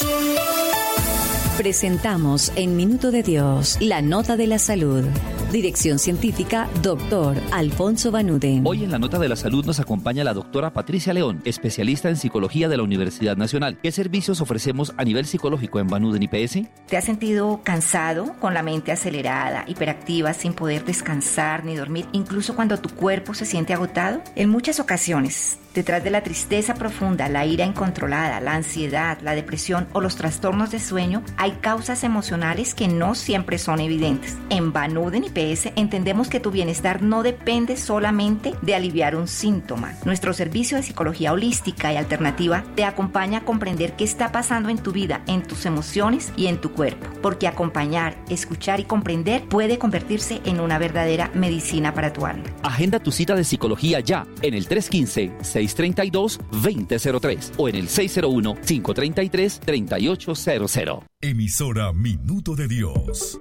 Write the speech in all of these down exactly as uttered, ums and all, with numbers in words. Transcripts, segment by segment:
Presentamos en Minuto de Dios, la nota de la salud. Dirección científica, doctor Alfonso Vanuden. Hoy en la nota de la salud nos acompaña la doctora Patricia León, especialista en psicología de la Universidad Nacional. ¿Qué servicios ofrecemos a nivel psicológico en Vanuden I P S? ¿Te has sentido cansado, con la mente acelerada, hiperactiva, sin poder descansar ni dormir, incluso cuando tu cuerpo se siente agotado? En muchas ocasiones, detrás de la tristeza profunda, la ira incontrolada, la ansiedad, la depresión o los trastornos de sueño, hay causas emocionales que no siempre son evidentes. En Vanuden I P S entendemos que tu bienestar no depende solamente de aliviar un síntoma. Nuestro servicio de psicología holística y alternativa te acompaña a comprender qué está pasando en tu vida, en tus emociones y en tu cuerpo, porque acompañar, escuchar y comprender puede convertirse en una verdadera medicina para tu alma. Agenda tu cita de psicología ya en el tres uno cinco, seis tres dos, dos cero cero tres o en el seis cero uno, cinco tres tres, tres ocho cero cero. Emisora Minuto de Dios.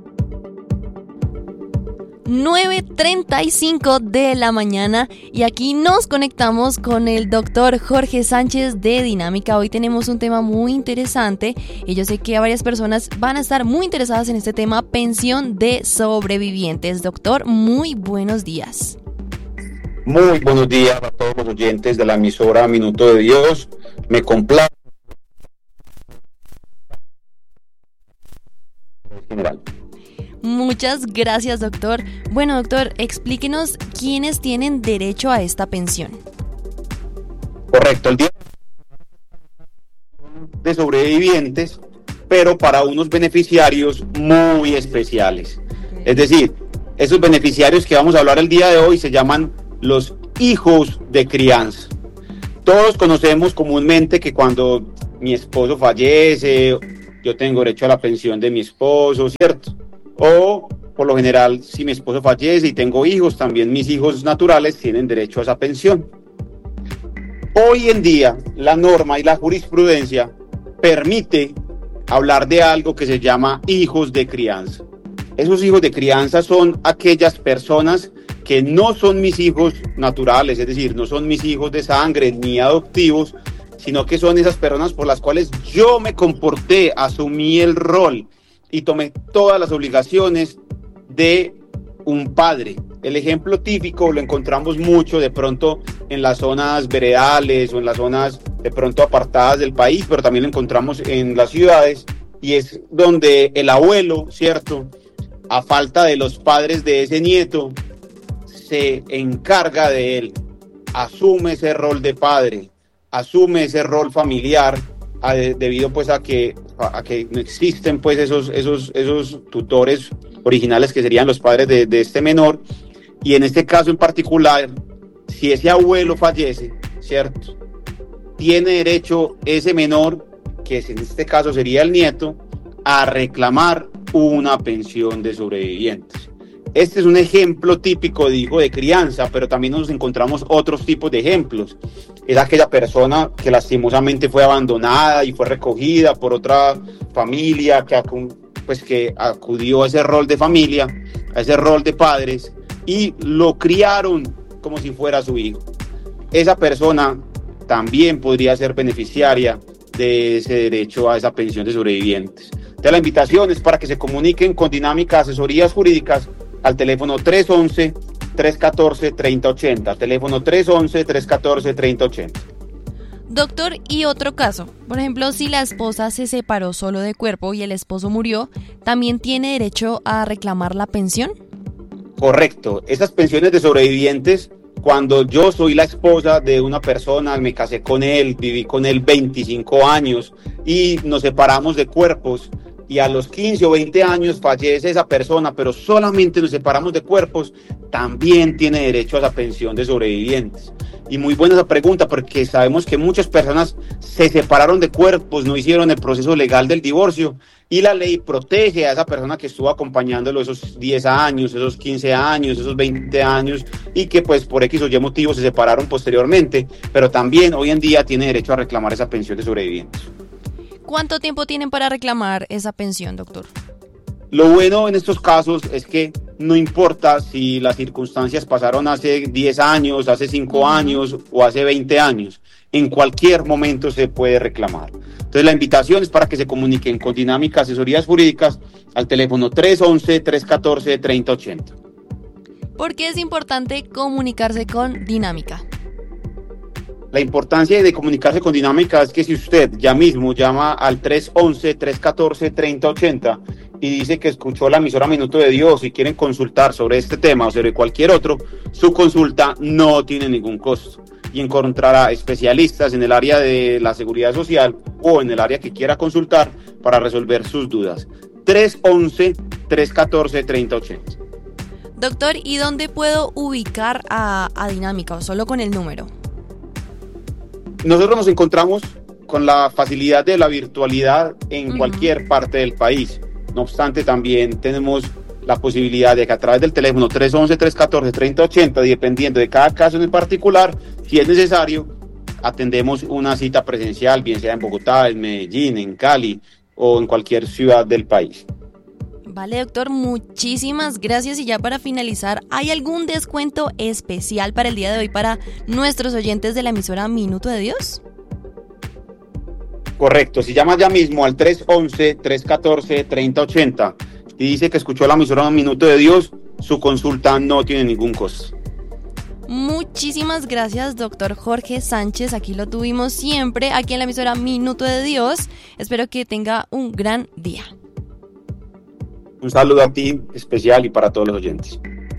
nueve treinta y cinco de la mañana y aquí nos conectamos con el doctor Jorge Sánchez de Dinámica. Hoy tenemos un tema muy interesante y yo sé que varias personas van a estar muy interesadas en este tema, pensión de sobrevivientes. Doctor, muy buenos días. Muy buenos días a todos los oyentes de la emisora Minuto de Dios. Me complace. General. Muchas gracias, doctor. Bueno, doctor, explíquenos quiénes tienen derecho a esta pensión. Correcto, el día de sobrevivientes, pero para unos beneficiarios muy especiales. Es decir, esos beneficiarios que vamos a hablar el día de hoy se llaman los hijos de crianza. Todos conocemos comúnmente que cuando mi esposo fallece, yo tengo derecho a la pensión de mi esposo, ¿cierto? O, por lo general, si mi esposo fallece y tengo hijos, también mis hijos naturales tienen derecho a esa pensión. Hoy en día, la norma y la jurisprudencia permite hablar de algo que se llama hijos de crianza. Esos hijos de crianza son aquellas personas que no son mis hijos naturales, es decir, no son mis hijos de sangre ni adoptivos, sino que son esas personas por las cuales yo me comporté, asumí el rol y tomé todas las obligaciones de un padre. El ejemplo típico lo encontramos mucho de pronto en las zonas veredales o en las zonas de pronto apartadas del país, pero también lo encontramos en las ciudades, y es donde el abuelo, ¿cierto?, a falta de los padres de ese nieto, se encarga de él, asume ese rol de padre, asume ese rol familiar, a, debido pues a que, a, a que no existen pues esos, esos, esos tutores originales que serían los padres de, de este menor. Y en este caso en particular, si ese abuelo fallece, ¿cierto?, tiene derecho ese menor, que en este caso sería el nieto, a reclamar una pensión de sobrevivientes. Este es un ejemplo típico de hijo de crianza, pero también nos encontramos otros tipos de ejemplos. Es aquella persona que lastimosamente fue abandonada y fue recogida por otra familia que, pues, que acudió a ese rol de familia, a ese rol de padres, y lo criaron como si fuera su hijo. Esa persona también podría ser beneficiaria de ese derecho a esa pensión de sobrevivientes. Entonces, la invitación es para que se comuniquen con Dinámica Asesorías Jurídicas al teléfono tres once, tres catorce, treinta ochenta, teléfono tres once, tres catorce, treinta ochenta. Doctor, y otro caso, por ejemplo, si la esposa se separó solo de cuerpo y el esposo murió, ¿también tiene derecho a reclamar la pensión? Correcto, esas pensiones de sobrevivientes, cuando yo soy la esposa de una persona, me casé con él, viví con él veinticinco años y nos separamos de cuerpos, y a los quince o veinte años fallece esa persona, pero solamente nos separamos de cuerpos, también tiene derecho a esa pensión de sobrevivientes. Y muy buena esa pregunta, porque sabemos que muchas personas se separaron de cuerpos, no hicieron el proceso legal del divorcio, y la ley protege a esa persona que estuvo acompañándolo esos diez años, esos quince años, esos veinte años, y que pues por X o Y motivos se separaron posteriormente, pero también hoy en día tiene derecho a reclamar esa pensión de sobrevivientes. ¿Cuánto tiempo tienen para reclamar esa pensión, doctor? Lo bueno en estos casos es que no importa si las circunstancias pasaron hace diez años, hace cinco uh-huh. años o hace veinte años. en cualquier momento se puede reclamar. Entonces la invitación es para que se comuniquen con Dinámica Asesorías Jurídicas al teléfono tres once, tres catorce, treinta ochenta. ¿Por qué es importante comunicarse con Dinámica? La importancia de comunicarse con Dinámica es que si usted ya mismo llama al tres once, tres catorce, treinta ochenta y dice que escuchó la emisora Minuto de Dios y quieren consultar sobre este tema o sobre cualquier otro, su consulta no tiene ningún costo y encontrará especialistas en el área de la seguridad social o en el área que quiera consultar para resolver sus dudas. tres once, tres catorce, treinta ochenta. Doctor, ¿y dónde puedo ubicar a, a Dinámica o solo con el número? Nosotros nos encontramos con la facilidad de la virtualidad en uh-huh. cualquier parte del país. No obstante, también tenemos la posibilidad de que a través del teléfono tres once, tres catorce, treinta ochenta, dependiendo de cada caso en particular, si es necesario, atendemos una cita presencial, bien sea en Bogotá, en Medellín, en Cali o en cualquier ciudad del país. Vale, doctor, muchísimas gracias. Y ya para finalizar, ¿hay algún descuento especial para el día de hoy para nuestros oyentes de la emisora Minuto de Dios? Correcto, si llama ya mismo al tres once, tres catorce, treinta ochenta y dice que escuchó la emisora Minuto de Dios, su consulta no tiene ningún costo. Muchísimas gracias, doctor Jorge Sánchez. Aquí lo tuvimos siempre, aquí en la emisora Minuto de Dios. Espero que tenga un gran día. Un saludo a ti especial y para todos los oyentes.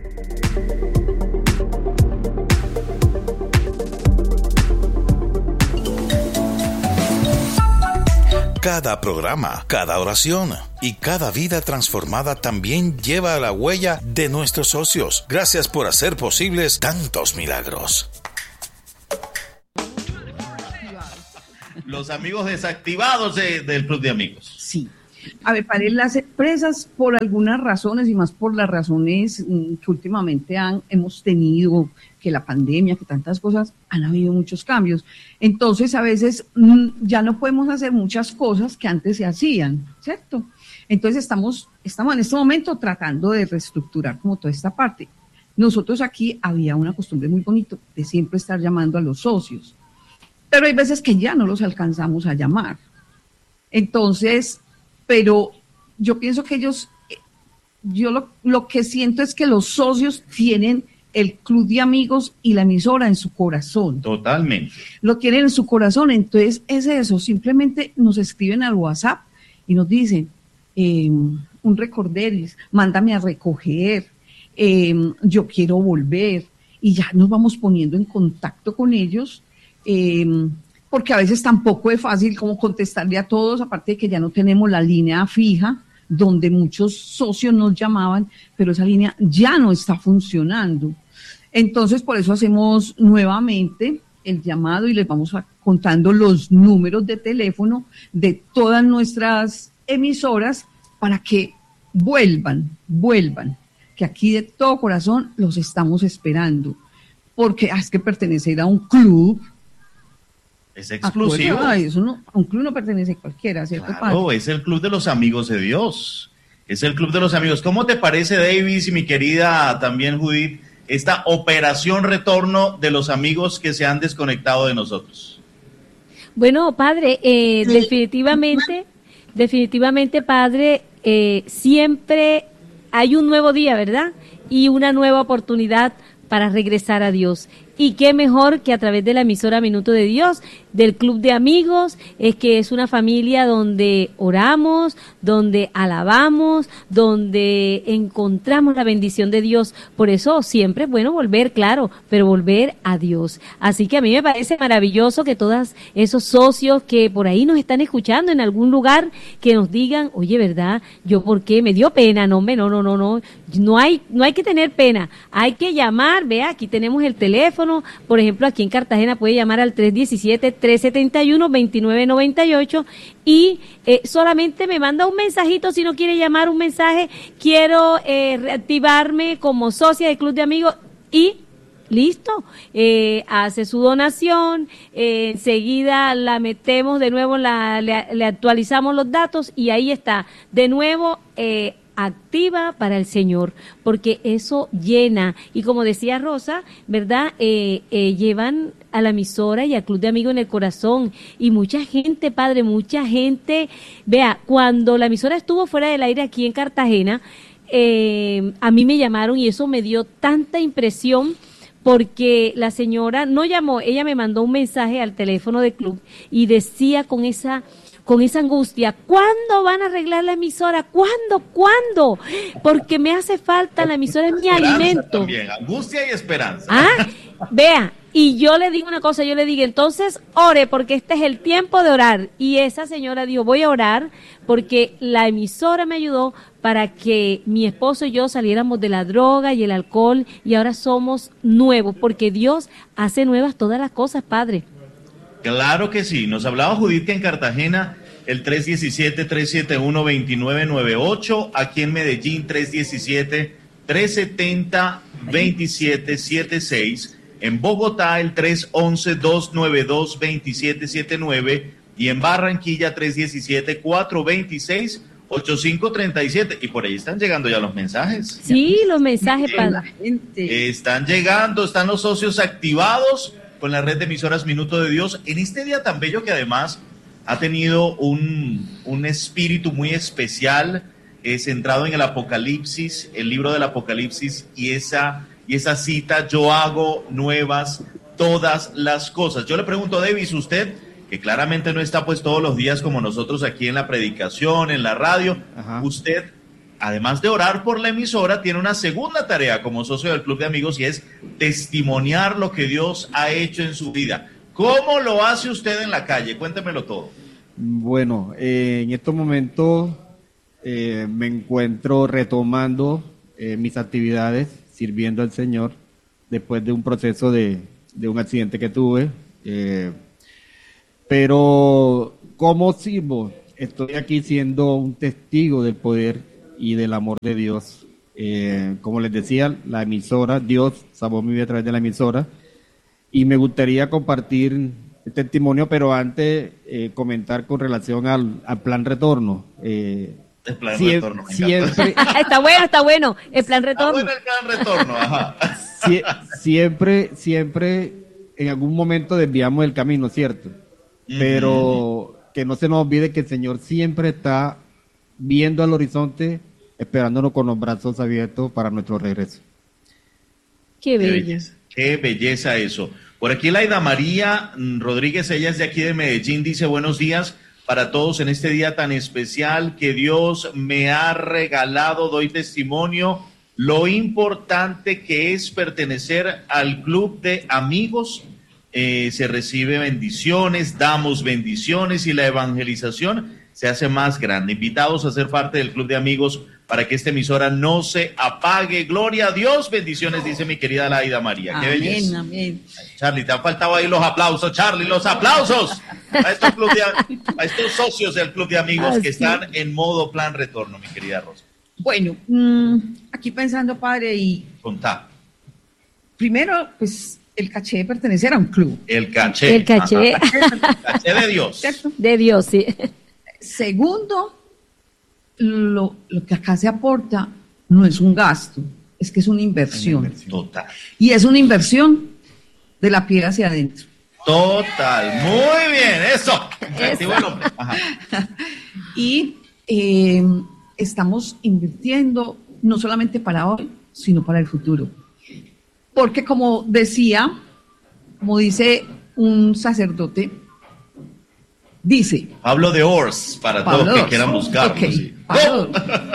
Cada programa, cada oración y cada vida transformada también lleva la huella de nuestros socios. Gracias por hacer posibles tantos milagros. Los amigos desactivados de, del Club de Amigos. Sí. A ver, para las empresas, por algunas razones y más por las razones que últimamente han, hemos tenido, que la pandemia, que tantas cosas, han habido muchos cambios. Entonces, a veces ya no podemos hacer muchas cosas que antes se hacían, ¿cierto? Entonces, estamos, estamos en este momento tratando de reestructurar como toda esta parte. Nosotros aquí había una costumbre muy bonita de siempre estar llamando a los socios, pero hay veces que ya no los alcanzamos a llamar. Entonces, pero yo pienso que ellos, yo lo, lo que siento es que los socios tienen el Club de Amigos y la emisora en su corazón. Totalmente. Lo tienen en su corazón, entonces es eso, simplemente nos escriben al WhatsApp y nos dicen, eh, un recorderis, mándame a recoger, eh, yo quiero volver, y ya nos vamos poniendo en contacto con ellos, eh, porque a veces tampoco es fácil como contestarle a todos, aparte de que ya no tenemos la línea fija, donde muchos socios nos llamaban, pero esa línea ya no está funcionando. Entonces, por eso hacemos nuevamente el llamado y les vamos a, contando los números de teléfono de todas nuestras emisoras para que vuelvan, vuelvan, que aquí de todo corazón los estamos esperando, porque es que pertenecer a un club es exclusivo. Ay, eso no, a un club no pertenece cualquiera, ¿cierto? Claro, padre? Es el Club de los Amigos de Dios. Es el Club de los Amigos. ¿Cómo te parece, Davis, y mi querida también Judith, esta operación retorno de los amigos que se han desconectado de nosotros? Bueno, padre, eh, definitivamente, definitivamente, padre, eh, siempre hay un nuevo día, ¿verdad? Y una nueva oportunidad para regresar a Dios. Y qué mejor que a través de la emisora Minuto de Dios, del Club de Amigos, es que es una familia donde oramos, donde alabamos, donde encontramos la bendición de Dios. Por eso siempre es bueno volver, claro, pero volver a Dios. Así que a mí me parece maravilloso que todos esos socios que por ahí nos están escuchando en algún lugar, que nos digan, oye, ¿verdad? Yo, ¿por qué? Me dio pena. No, no, no, no, no. No hay, no hay que tener pena. Hay que llamar, vea, aquí tenemos el teléfono. Por ejemplo, aquí en Cartagena puede llamar al tres diecisiete, tres setenta y uno, veintinueve noventa y ocho y eh, solamente me manda un mensajito si no quiere llamar, un mensaje, quiero eh, reactivarme como socia del Club de Amigos y listo, eh, hace su donación, eh, enseguida la metemos de nuevo, la, le, le actualizamos los datos y ahí está, de nuevo eh, activa para el Señor, porque eso llena. Y como decía Rosa, ¿verdad? Eh, eh, llevan a la emisora y al Club de Amigos en el corazón. Y mucha gente, padre, mucha gente. Vea, cuando la emisora estuvo fuera del aire aquí en Cartagena, eh, a mí me llamaron y eso me dio tanta impresión, porque la señora no llamó, ella me mandó un mensaje al teléfono del club y decía con esa... con esa angustia, ¿cuándo van a arreglar la emisora? ¿Cuándo? ¿Cuándo? Porque me hace falta, la emisora es mi Esperanza alimento. También, angustia y esperanza. Ah, vea, y yo le digo una cosa, yo le digo, entonces ore, porque este es el tiempo de orar. Y esa señora dijo, voy a orar, porque la emisora me ayudó para que mi esposo y yo saliéramos de la droga y el alcohol, y ahora somos nuevos, porque Dios hace nuevas todas las cosas, Padre. Claro que sí. Nos hablaba Judith que en Cartagena el tres uno siete, tres siete uno, dos nueve nueve ocho, aquí en Medellín tres uno siete, tres siete cero, dos siete siete seis, en Bogotá el tres once, dos nueve dos, dos siete siete nueve y en Barranquilla tres uno siete, cuatro dos seis, ocho cinco tres siete. Y por ahí están llegando ya los mensajes. Sí, los mensajes para la gente. Están llegando, están los socios activados con la red de emisoras Minuto de Dios, en este día tan bello que además ha tenido un, un espíritu muy especial, eh, centrado en el Apocalipsis, el libro del Apocalipsis, y esa, y esa cita, yo hago nuevas todas las cosas. Yo le pregunto, Davis, usted, que claramente no está pues todos los días como nosotros aquí en la predicación, en la radio, Ajá. usted, además de orar por la emisora, tiene una segunda tarea como socio del Club de Amigos, y es testimoniar lo que Dios ha hecho en su vida. ¿Cómo lo hace usted en la calle? Cuéntemelo todo. Bueno, eh, en estos momentos eh, me encuentro retomando eh, mis actividades, sirviendo al Señor, después de un proceso de, de un accidente que tuve. Eh, pero, ¿cómo sirvo? Estoy aquí siendo un testigo del poder y del amor de Dios. Eh, como les decía, la emisora, Dios salvó mi vida a través de la emisora, y me gustaría compartir el testimonio, pero antes eh, comentar con relación al, al plan retorno. Eh, el plan sie- retorno, me siempre, está bueno, está bueno, el plan retorno. Está bueno el plan retorno, ajá. Sie- siempre, siempre, en algún momento desviamos el camino, ¿cierto? Uh-huh. Pero que no se nos olvide que el Señor siempre está viendo al horizonte, esperándonos con los brazos abiertos para nuestro regreso. Qué belleza. Qué belleza eso. Por aquí Laida María Rodríguez, ella es de aquí de Medellín, dice buenos días para todos en este día tan especial que Dios me ha regalado. Doy testimonio lo importante que es pertenecer al Club de Amigos. Eh, se recibe bendiciones, damos bendiciones y la evangelización se hace más grande. Invitados a ser parte del Club de Amigos para que esta emisora no se apague. Gloria a Dios, bendiciones, dice mi querida Laida María. Qué amén, belleza. amén. Charlie, te han faltado ahí los aplausos, Charlie, los aplausos a estos, club de, a estos socios del Club de Amigos que están en modo plan retorno, mi querida Rosa. Bueno, mmm, aquí pensando, padre, y... Contá. Primero, pues, el caché de pertenecer a un club. El caché. El caché. El caché de Dios. ¿Cierto? De Dios, sí. Segundo, lo, lo que acá se aporta no es un gasto, es que es una inversión. Una inversión. Total. Y es una inversión de la piel hacia adentro. Total. Muy bien, eso. eso. Bueno, ajá. Y eh, estamos invirtiendo no solamente para hoy, sino para el futuro. Porque como decía, como dice un sacerdote, dice... Pablo de Ors, para Pablo todos que Ors. quieran buscarlo. Okay. Sí. Pablo.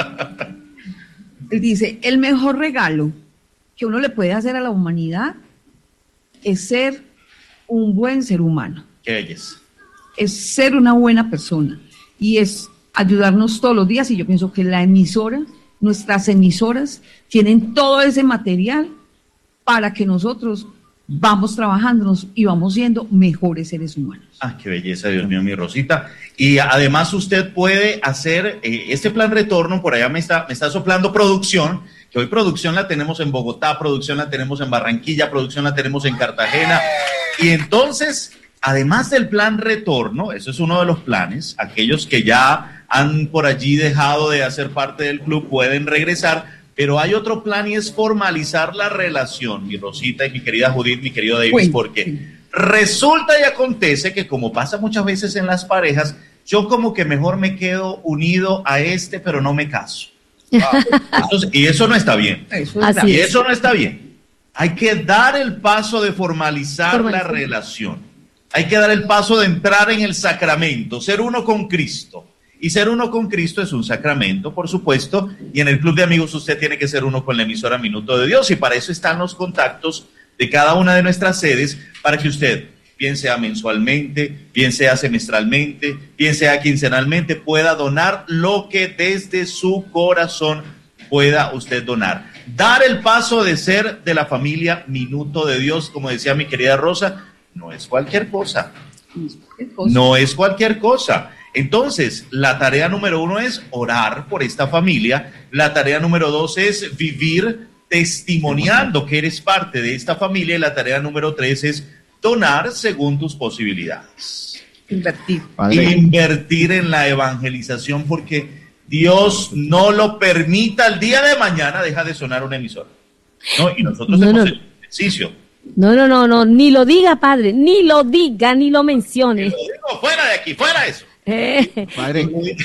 Él dice, el mejor regalo que uno le puede hacer a la humanidad es ser un buen ser humano. Qué belleza. Es ser una buena persona. Y es ayudarnos todos los días. Y yo pienso que la emisora, nuestras emisoras, tienen todo ese material para que nosotros vamos trabajándonos y vamos siendo mejores seres humanos. Ah, qué belleza, Dios mío, mi Rosita. Y además usted puede hacer eh, este plan retorno, por allá me está, me está soplando producción, que hoy producción la tenemos en Bogotá, producción la tenemos en Barranquilla, producción la tenemos en Cartagena. Y entonces, además del plan retorno, eso es uno de los planes, aquellos que ya han por allí dejado de hacer parte del club pueden regresar, pero hay otro plan y es formalizar la relación, mi Rosita y mi querida Judith, mi querido Davis, Bueno, porque sí. resulta y acontece que como pasa muchas veces en las parejas, yo como que mejor me quedo unido a este, pero no me caso. Ah, eso- y eso no está bien. Eso Así es Y es. eso no está bien. Hay que dar el paso de formalizar, Formalizar. la relación. Hay que dar el paso de entrar en el sacramento, ser uno con Cristo. Y ser uno con Cristo es un sacramento, por supuesto. Y en el Club de Amigos usted tiene que ser uno con la emisora Minuto de Dios. Y para eso están los contactos de cada una de nuestras sedes, para que usted, bien sea mensualmente, bien sea semestralmente, bien sea quincenalmente, pueda donar lo que desde su corazón pueda usted donar. Dar el paso de ser de la familia Minuto de Dios, como decía mi querida Rosa, no es cualquier cosa. No es cualquier cosa. Entonces, la tarea número uno es orar por esta familia. La tarea número dos es vivir testimoniando que eres parte de esta familia. Y la tarea número tres es donar según tus posibilidades. Invertir. Padre, Invertir en la evangelización, porque Dios no lo permita, el día de mañana deja de sonar una emisora. ¿No? Y nosotros No, hemos no. hecho un ejercicio. No, no, no, no, ni lo diga, padre, ni lo diga, ni lo mencione. Lo digo, fuera de aquí, fuera eso. Eh, padre,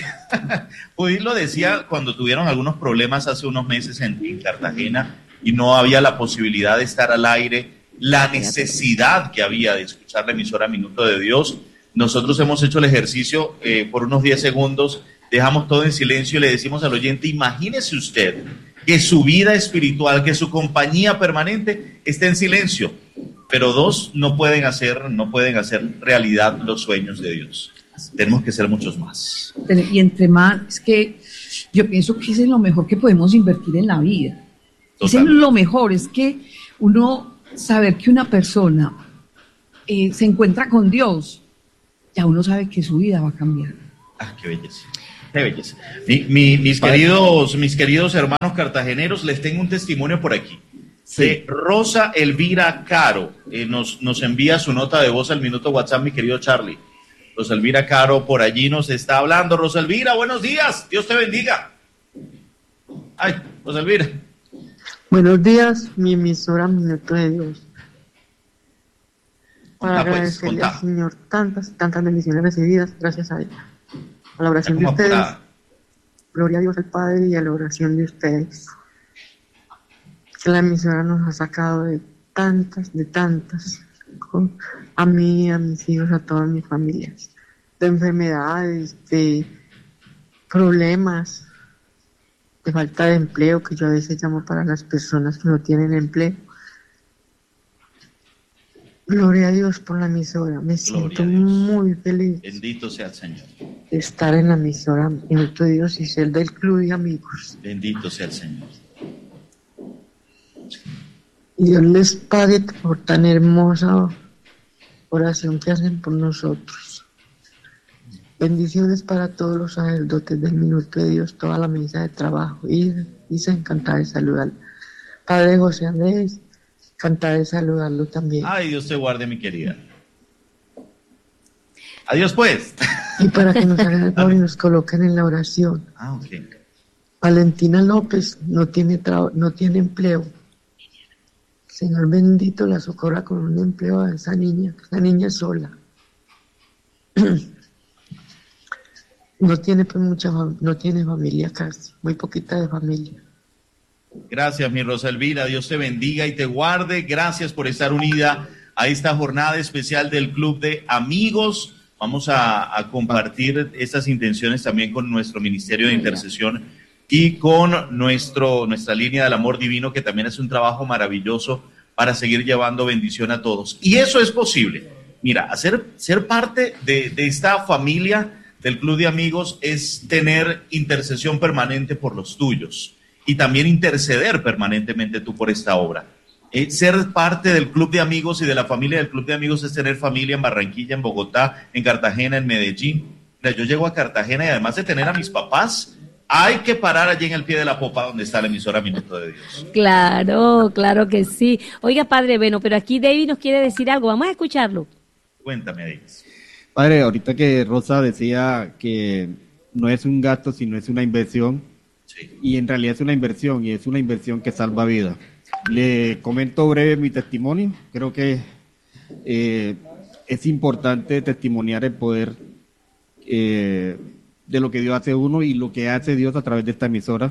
Judith lo decía cuando tuvieron algunos problemas hace unos meses en, en Cartagena y no había la posibilidad de estar al aire, la necesidad que había de escuchar la emisora Minuto de Dios. Nosotros hemos hecho el ejercicio eh, por unos diez segundos, dejamos todo en silencio y le decimos al oyente, imagínese usted que su vida espiritual, que su compañía permanente esté en silencio, pero dos no pueden hacer, no pueden hacer realidad los sueños de Dios. Tenemos que ser muchos más. Y entre más, es que yo pienso que eso es lo mejor que podemos invertir en la vida. Eso es Totalmente. lo mejor, es que uno saber que una persona eh, se encuentra con Dios, ya uno sabe que su vida va a cambiar. Ah, qué belleza. Qué belleza. Mi- mi- mis, queridos, mis queridos hermanos cartageneros, les tengo un testimonio por aquí. De Rosa Elvira Caro. Eh, nos, nos envía su nota de voz al minuto WhatsApp, mi querido Charlie. Rosa Elvira Caro por allí nos está hablando. Rosa Elvira, buenos días. Dios te bendiga. Ay, Rosa Elvira. Buenos días, mi emisora Minuto de Dios. Para Contá, pues, agradecerle contá. al Señor tantas, tantas bendiciones recibidas, gracias a Él. A la oración de Como ustedes, apurada. gloria a Dios al Padre y a la oración de ustedes. Que la emisora nos ha sacado de tantas, de tantas, con- a mí, a mis hijos, a todas mis familias, de enfermedades, de problemas, de falta de empleo, que yo a veces llamo para las personas que no tienen empleo. Gloria a Dios por la emisora. Me siento a Dios. muy feliz Bendito sea el Señor. de estar en la emisora Minuto de Dios y ser del club de amigos. Bendito sea el Señor. Y Dios les pague por tan hermosa oración que hacen por nosotros. Bendiciones para todos los sacerdotes del Minuto de Dios, toda la mesa de trabajo. Y, y se encantada de saludar. Padre José Andrés, encantada de saludarlo también. Ay, Dios te guarde, mi querida. Adiós, pues. Y para que nos hagan el favor y nos coloquen en la oración. Ah, ok. Valentina López no tiene, traba- no tiene empleo. Señor bendito la socorra con un empleo a esa niña. Esa niña es sola. No tiene pues mucha fam- no tiene familia casi, muy poquita de familia. Gracias, mi Rosa Elvira. Dios te bendiga y te guarde. Gracias por estar unida a esta jornada especial del Club de Amigos. Vamos a, a compartir estas intenciones también con nuestro Ministerio de Intercesión y con nuestro, nuestra línea del amor divino, que también es un trabajo maravilloso para seguir llevando bendición a todos. Y eso es posible. Mira, hacer, ser parte de, de esta familia del Club de Amigos es tener intercesión permanente por los tuyos y también interceder permanentemente tú por esta obra. Eh, ser parte del Club de Amigos y de la familia del Club de Amigos es tener familia en Barranquilla, en Bogotá, en Cartagena, en Medellín. Mira, yo llego a Cartagena y además de tener a mis papás, hay que parar allí en el pie de la popa donde está la emisora Minuto de Dios. Claro, claro que sí. Oiga, padre, bueno, pero aquí David nos quiere decir algo. Vamos a escucharlo. Cuéntame, Davis. Padre, ahorita que Rosa decía que no es un gasto, sino es una inversión, sí. Y en realidad es una inversión, y es una inversión que salva vidas. Le comento breve mi testimonio. Creo que eh, es importante testimoniar el poder eh, de lo que Dios hace uno y lo que hace Dios a través de esta emisora.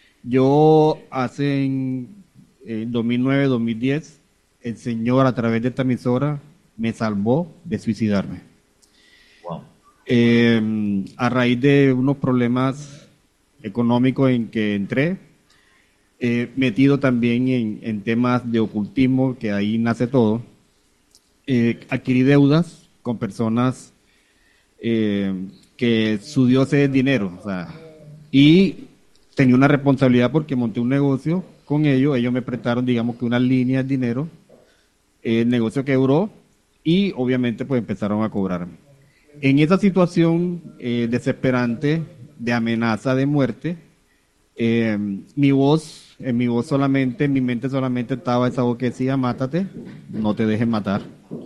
Yo hace en, en dos mil nueve, dos mil diez, el Señor a través de esta emisora me salvó de suicidarme. Wow. Eh, a raíz de unos problemas económicos en que entré, eh, metido también en, en temas de ocultismo, que ahí nace todo, eh, adquirí deudas con personas eh, que su Dios es dinero, o sea, y tenía una responsabilidad porque monté un negocio con ellos, ellos me prestaron, digamos que una línea de dinero, el negocio quebró y obviamente pues empezaron a cobrarme. En esa situación eh, desesperante de amenaza de muerte, eh, mi voz, en mi voz solamente, en mi mente solamente estaba esa voz que decía, mátate, no te dejes matar,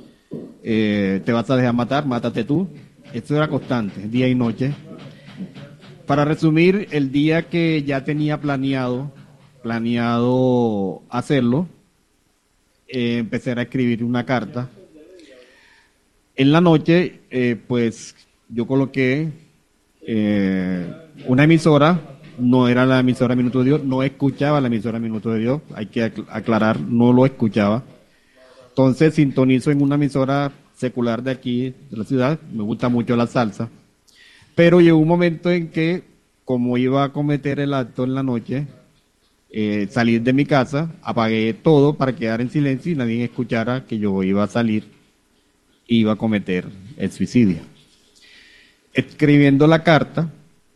eh, te vas a dejar matar, mátate tú. Esto era constante, día y noche. Para resumir, el día que ya tenía planeado, planeado hacerlo, eh, empecé a escribir una carta. En la noche, eh, pues, yo coloqué eh, una emisora, no era la emisora Minuto de Dios, no escuchaba la emisora Minuto de Dios, hay que aclarar, no lo escuchaba. Entonces sintonizo en una emisora secular de aquí, de la ciudad, me gusta mucho la salsa, pero llegó un momento en que, como iba a cometer el acto en la noche, eh, salir de mi casa, apagué todo para quedar en silencio y nadie escuchara que yo iba a salir, iba a cometer el suicidio. Escribiendo la carta,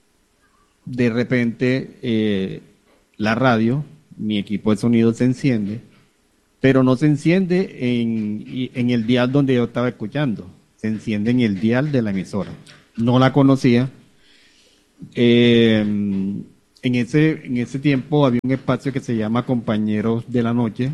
de repente eh, la radio, mi equipo de sonido se enciende, pero no se enciende en, en el dial donde yo estaba escuchando, se enciende en el dial de la emisora. No la conocía. Eh, en ese, en ese tiempo había un espacio que se llama Compañeros de la Noche,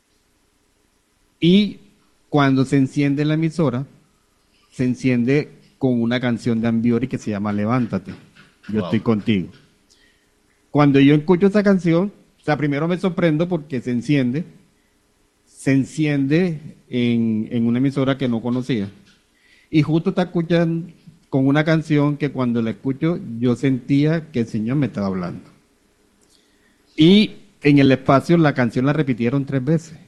y cuando se enciende la emisora, se enciende con una canción de Ambiori que se llama Levántate, yo wow. Estoy contigo. Cuando yo escucho esa canción, o sea, primero me sorprendo porque se enciende, se enciende en, en una emisora que no conocía, y justo está escuchando con una canción que cuando la escucho yo sentía que el Señor me estaba hablando. Y en el espacio la canción la repitieron tres veces.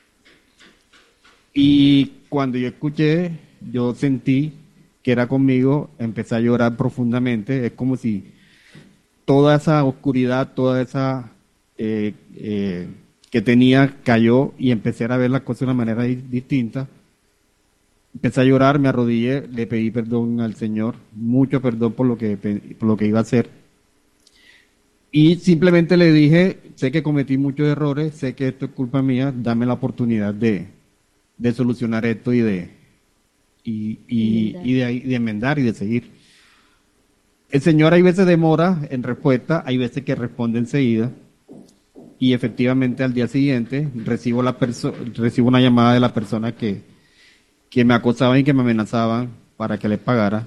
Y cuando yo escuché, yo sentí que era conmigo, empecé a llorar profundamente. Es como si toda esa oscuridad, toda esa eh, eh, que tenía cayó y empecé a ver las cosas de una manera distinta. Empecé a llorar, me arrodillé, le pedí perdón al Señor, mucho perdón por lo que, por lo que iba a hacer. Y simplemente le dije, sé que cometí muchos errores, sé que esto es culpa mía, dame la oportunidad de, de solucionar esto y de, y, y, y, de, y de enmendar y de seguir. El Señor hay veces demora en respuesta, hay veces que responde enseguida. Y efectivamente al día siguiente recibo, la perso- recibo una llamada de la persona que que me acosaban y que me amenazaban para que les pagara,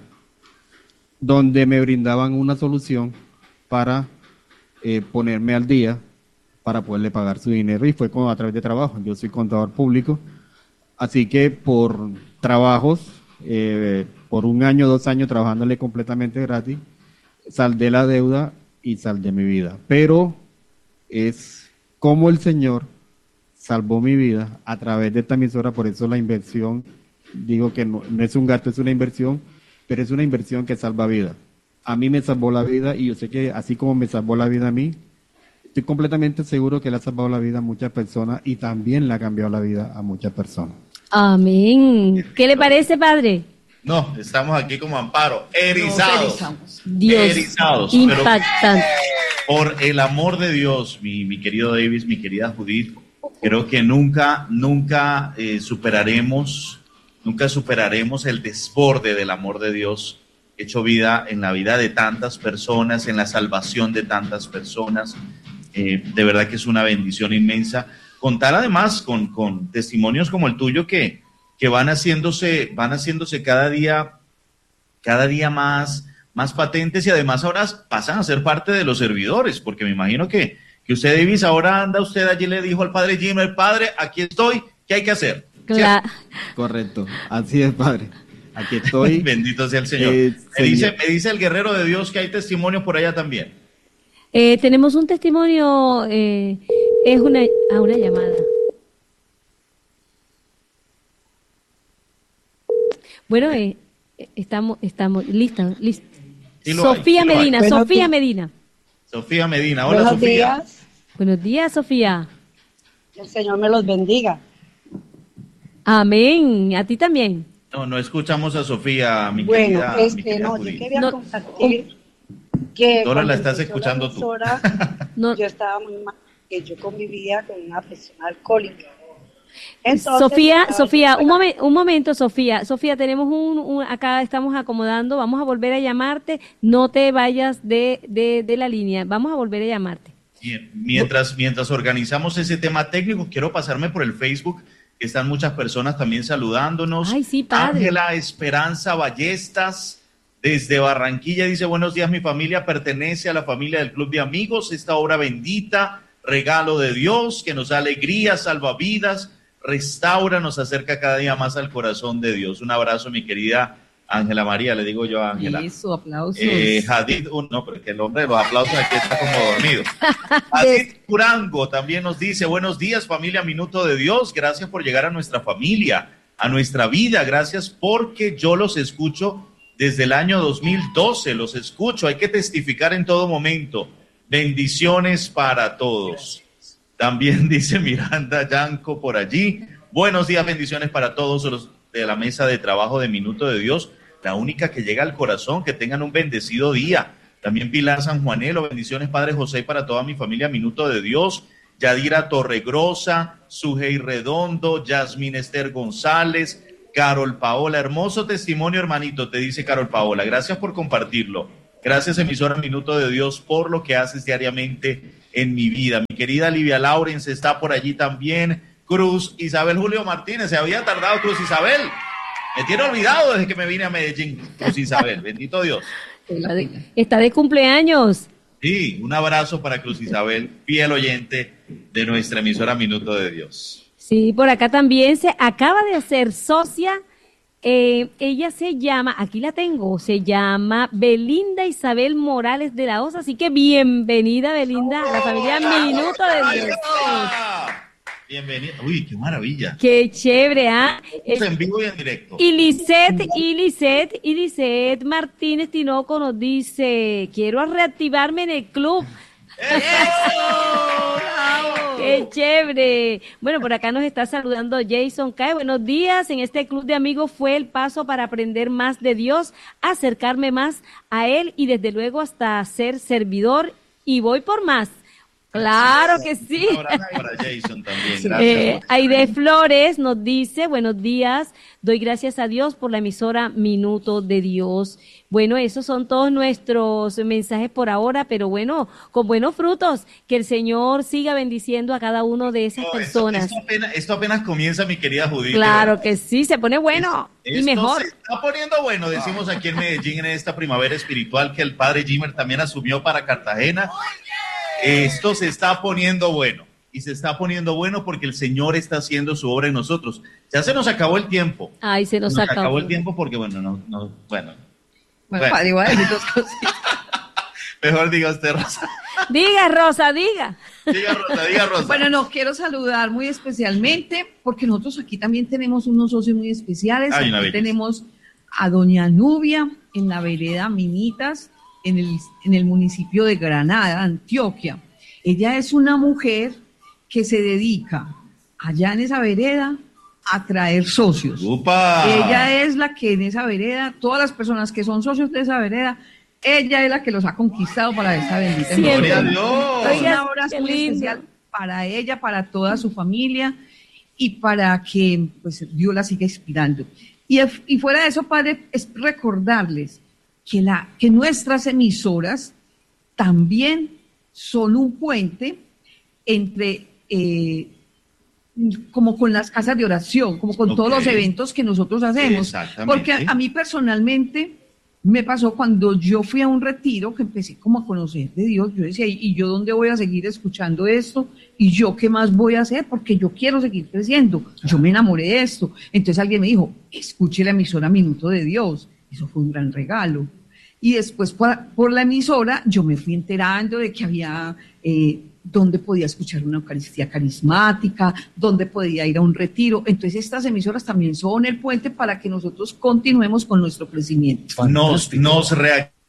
donde me brindaban una solución para eh, ponerme al día, para poderle pagar su dinero, y fue como a través de trabajo. Yo soy contador público, así que por trabajos, eh, por un año, dos años trabajándole completamente gratis, saldé la deuda y saldé mi vida. Pero es como el Señor salvó mi vida a través de esta emisora, por eso la inversión, digo que no, no es un gasto, es una inversión, pero es una inversión que salva vidas. A mí me salvó la vida y yo sé que así como me salvó la vida a mí, estoy completamente seguro que le ha salvado la vida a muchas personas y también le ha cambiado la vida a muchas personas. Amén. ¿Qué le parece, padre? No, estamos aquí como Amparo, erizados. Dios, erizados. impactante. Por el amor de Dios, mi, mi querido Davis, mi querida Judith, creo que nunca, nunca eh, superaremos, nunca superaremos el desborde del amor de Dios hecho vida en la vida de tantas personas, en la salvación de tantas personas. Eh, de verdad que es una bendición inmensa. Contar además con, con testimonios como el tuyo que, que van haciéndose, van haciéndose cada día, cada día más, más patentes y además ahora pasan a ser parte de los servidores, porque me imagino que, que usted, Davis, ahora anda usted allí le dijo al padre Jimmer, padre, aquí estoy, ¿qué hay que hacer? Claro. Correcto, así es, padre. Aquí estoy. Bendito sea el Señor. Eh, me, dice, señor. me dice el guerrero de Dios que hay testimonio por allá también. Eh, tenemos un testimonio, eh, es una, a una llamada. Bueno, eh, estamos, estamos listas, listas. Sí lo Sofía hay, sí lo Medina, hay. Sofía Medina. Sofía Medina, hola Buenos Sofía. días. Buenos días, Sofía. El Señor me los bendiga. Amén. A ti también. No, no escuchamos a Sofía, mi Bueno, querida. es mi que querida no, yo Judith. quería No. compartir que Dora, cuando la estás empezó escuchando tú. emisora, No. yo estaba muy mal, que yo convivía con una persona alcohólica. Entonces, Sofía, estaba Sofía, yo- un, momen- un momento, Sofía. Sofía, tenemos un, un- acá estamos acomodando, vamos a volver a llamarte, no te vayas de, de, de la línea, vamos a volver a llamarte. Bien, mientras, mientras organizamos ese tema técnico, quiero pasarme por el Facebook, que están muchas personas también saludándonos. Ay, sí, padre. Ángela Esperanza Ballestas, desde Barranquilla, dice, buenos días, mi familia pertenece a la familia del Club de Amigos, esta obra bendita, regalo de Dios, que nos da alegría, salva vidas, restaura, nos acerca cada día más al corazón de Dios. Un abrazo, mi querida Ángela María, le digo yo a Ángela. Eso, aplausos. Eh, Hadid, un- no, pero que el hombre de los aplausos aquí está como dormido. Hadid Curango también nos dice, buenos días familia Minuto de Dios, gracias por llegar a nuestra familia, a nuestra vida, gracias porque yo los escucho desde el año dos mil doce, los escucho, hay que testificar en todo momento, bendiciones para todos. También dice Miranda Yanco por allí, buenos días, bendiciones para todos los de la mesa de trabajo de Minuto de Dios, la única que llega al corazón, que tengan un bendecido día. También Pilar San Juanelo, bendiciones Padre José y para toda mi familia, Minuto de Dios. Yadira Torregrosa, Sujei Redondo, Yasmín Esther González, Carol Paola, hermoso testimonio hermanito, te dice Carol Paola, gracias por compartirlo. Gracias emisora Minuto de Dios por lo que haces diariamente en mi vida. Mi querida Livia Laurens está por allí también. Cruz Isabel Julio Martínez, se había tardado Cruz Isabel. Me tiene olvidado desde que me vine a Medellín, Cruz Isabel, bendito Dios. Está de cumpleaños. Sí, un abrazo para Cruz Isabel, fiel oyente de nuestra emisora Minuto de Dios. Sí, por acá también se acaba de hacer socia. Eh, ella se llama, aquí la tengo, se llama Belinda Isabel Morales de la Osa. Así que bienvenida, Belinda, a la familia Minuto de Dios. Bienvenida. Uy, qué maravilla. Qué chévere, ¿ah? Estamos en vivo y en directo. Y Lisette, y Lisette, y Lisette Martínez Tinoco nos dice, quiero reactivarme en el club. ¡Qué chévere! Bueno, por acá nos está saludando Jason Cae. Buenos días. En este club de amigos fue el paso para aprender más de Dios, acercarme más a Él y desde luego hasta ser servidor. Y voy por más. Claro que sí. Un abrazo para Jason también. Gracias. Eh, Aide Flores nos dice, buenos días, doy gracias a Dios por la emisora Minuto de Dios. Bueno, esos son todos nuestros mensajes por ahora, pero bueno, con buenos frutos, que el Señor siga bendiciendo a cada uno de esas No, personas. Esto, esto, apenas, esto apenas comienza, mi querida Judith. Claro que sí, se pone bueno y Esto mejor. se está poniendo bueno, decimos aquí en Medellín en esta primavera espiritual que el padre Jimmer también asumió para Cartagena. Esto se está poniendo bueno y se está poniendo bueno porque el Señor está haciendo su obra en nosotros. Ya se nos acabó el tiempo. Ay, se nos, Nos acabó. acabó el tiempo porque bueno, no, no, bueno. Bueno, padre, igual hay dos cositas. Mejor diga usted, Rosa. Diga, Rosa, diga. Diga, Rosa, diga, Rosa. Bueno, no, quiero saludar muy especialmente, porque nosotros aquí también tenemos unos socios muy especiales. Ay, una Aquí belleza. tenemos a doña Nubia en la vereda Minitas, en el, en el municipio de Granada, Antioquia. Ella es una mujer que se dedica allá en esa vereda a traer socios. ¡Upa! Ella es la que en esa vereda, todas las personas que son socios de esa vereda, ella es la que los ha conquistado para esa bendita Sí, ¡Gloria a emisora. Dios! Es Oiga, una obra qué muy lindo. especial para ella, para toda su familia y para que pues, Dios la siga inspirando. Y, y fuera de eso, padre, es recordarles que, la, que nuestras emisoras también son un puente entre eh, como con las casas de oración, como con okay. todos los eventos que nosotros hacemos. Porque a, a mí personalmente me pasó cuando yo fui a un retiro que empecé como a conocer de Dios. Yo decía, ¿y yo dónde voy a seguir escuchando esto? ¿Y yo qué más voy a hacer? Porque yo quiero seguir creciendo. Yo me enamoré de esto. Entonces alguien me dijo, escuche la emisora Minuto de Dios. Eso fue un gran regalo. Y después por, por la emisora yo me fui enterando de que había... Eh, dónde podía escuchar una Eucaristía carismática, dónde podía ir a un retiro. Entonces estas emisoras también son el puente para que nosotros continuemos con nuestro crecimiento. Nos, nos reactivamos